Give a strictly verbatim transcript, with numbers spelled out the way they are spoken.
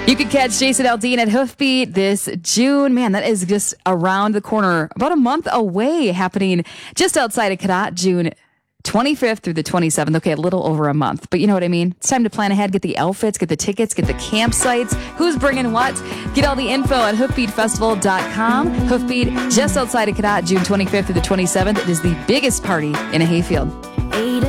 You can catch Jason Aldean at Hoofbeat this June. Man, that is just around the corner, about a month away, happening just outside of Cadott, June twenty-fifth through the twenty-seventh. Okay, a little over a month, but you know what I mean? It's time to plan ahead, get the outfits, get the tickets, get the campsites, who's bringing what. Get all the info at hoofbeat festival dot com. Hoofbeat, just outside of Cadott, June twenty-fifth through the twenty-seventh. It is the biggest party in a hayfield.